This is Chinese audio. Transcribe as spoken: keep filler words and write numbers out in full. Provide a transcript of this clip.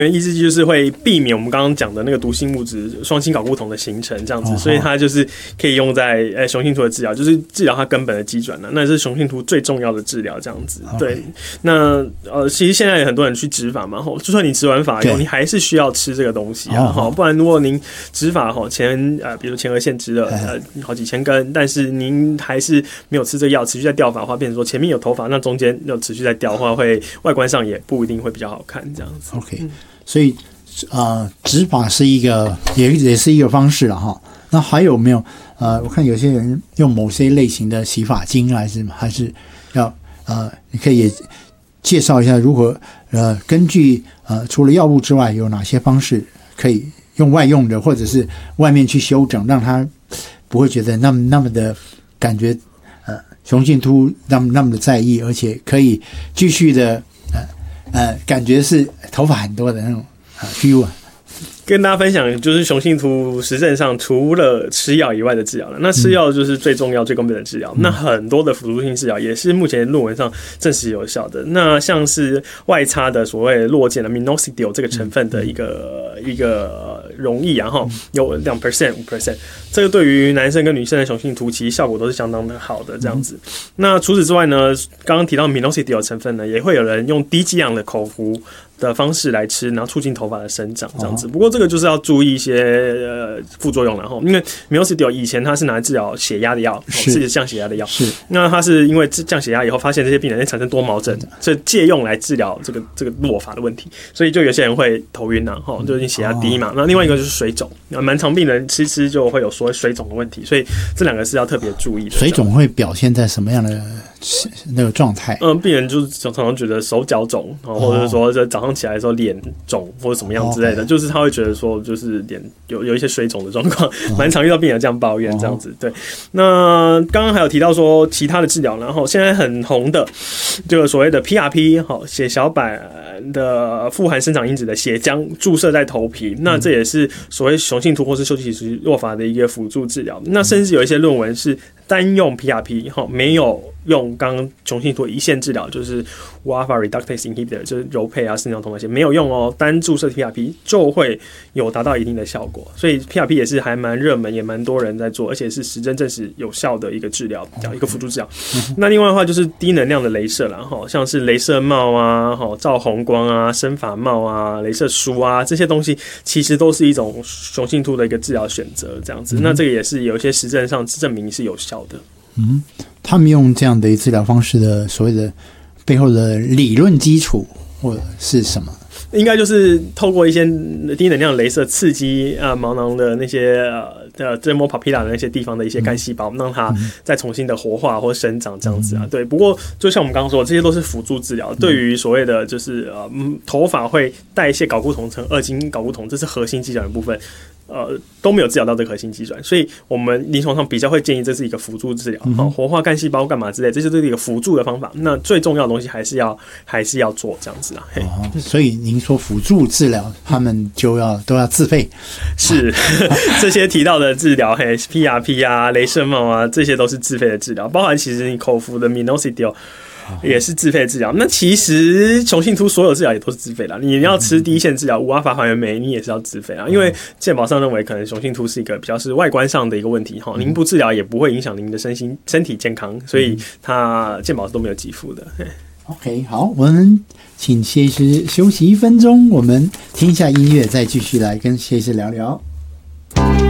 因为抑制剂就是会避免我们刚刚讲的那个毒性物质双氢睾固酮的形成，这样子，所以它就是可以用在呃雄性秃的治疗，就是治疗它根本的机转了，那是雄性秃最重要的治疗，这样子。对，那呃，其实现在有很多人去植发嘛，吼，就算你植完发以后，你还是需要吃这个东西啊，哈，不然如果您植发吼前呃，比如前额线植了呃好几千根，但是您还是没有吃这个药，持续在掉发的话，变成说前面有头发，那中间又持续在掉的话，会外观上也不一定会比较好看，这样子。 OK。所以，呃，植发是一个，也也是一个方式了哈。那还有没有？呃，我看有些人用某些类型的洗发精，还是还是要呃，你可以也介绍一下如何呃，根据呃，除了药物之外，有哪些方式可以用外用的，或者是外面去修整，让他不会觉得那么那么的感觉呃，雄性秃那么那么的在意，而且可以继续的。呃，感觉是头发很多的那种呃 feel 啊。 跟大家分享，就是雄性秃实证上除了吃药以外的治疗了，那吃药就是最重要、最根本的治疗。那很多的辅助性治疗也是目前论文上证实有效的。那像是外擦的所谓落健的 minoxidil 这个成分的一个一个溶液，然后有两 percent、五 percent， 这个对于男生跟女生的雄性秃其实效果都是相当的好的这样子。那除此之外呢，刚刚提到 minoxidil 成分呢，也会有人用低剂量的口服的方式来吃，然后促进头发的生长这样子。不过这个就是要注意一些呃副作用，然后因为 minoxidil 以前它是拿来治疗血压的药，是降血压的药。是。那它是因为降血压以后，发现这些病人会产生多毛症，所以借用来治疗这个这个落发的问题，所以就有些人会头晕啊，哈，就是血压低嘛。那另外一个就是水肿，蛮常病人吃吃就会有所谓水肿的问题，所以这两个是要特别注意的。 水肿会表现在什么样的那个状态？ 嗯，病人就是常常觉得手脚肿，或者是说在早上起来的时候脸肿或者什么样之类的，就是他会觉得说就是脸有有一些水肿的状况，蛮常遇到病人这样抱怨这样子。对，那刚刚还有提到说其他的治疗，然后现在很红的这个所谓的 P R P 好血小板的富含生长因子的血浆注射在头皮，那这也是所谓雄性秃或是休憩期落发的一个辅助治疗。那甚至有一些论文是单用 P R P 哈，没有用刚刚雄性秃一线治疗，就是五 alpha reductase inhibitor， 就是柔配啊、肾上酮那些没有用哦，单注射 P R P 就会有达到一定的效果，所以 P R P 也是还蛮热门，也蛮多人在做，而且是实证证实有效的一个治疗，一个辅助治疗。那另外的话就是低能量的雷射啦，哈，像是雷射帽啊、哈照红光啊、生发帽啊、雷射梳啊这些东西，其实都是一种雄性秃的一个治疗选择，这样子。那这个也是有一些实证上证明是有效的。 嗯，他们用这样的治疗方式的所谓的背后的理论基础或者是什么？ 应该就是透过一些低能量雷射刺激啊毛囊的那些呃 dermal papilla 的那些地方的一些干细胞，让它再重新的活化或生长这样子啊。对，不过就像我们刚刚说，这些都是辅助治疗。对于所谓的就是呃头发会代谢睾固酮成二氢睾固酮，这是核心机转的部分。呃，都没有治疗到这个核心机转，所以我们临床上比较会建议这是一个辅助治疗，好、嗯，活化干细胞干嘛之类，这就是一个辅助的方法。那最重要的东西还是要还是要做这样子啊。 哦、所以您说辅助治疗，他们就要都要自费， 是这些提到的治疗，嘿 ，P R P 啊、雷射帽啊，这些都是自费的治疗，包含其实你口服的 minoxidil。也是自费治疗，那其实雄性秃所有治疗也都是自费的。你要吃第一线治疗五阿法还原酶，你也是要自费啊。因为健保上认为可能雄性秃是一个比较是外观上的一个问题哈，您不治疗也不会影响您的身心身体健康，所以它健保都没有给付的。 OK， 好，我们请谢医师休息一分钟，我们听一下音乐，再继续来跟谢医师聊聊。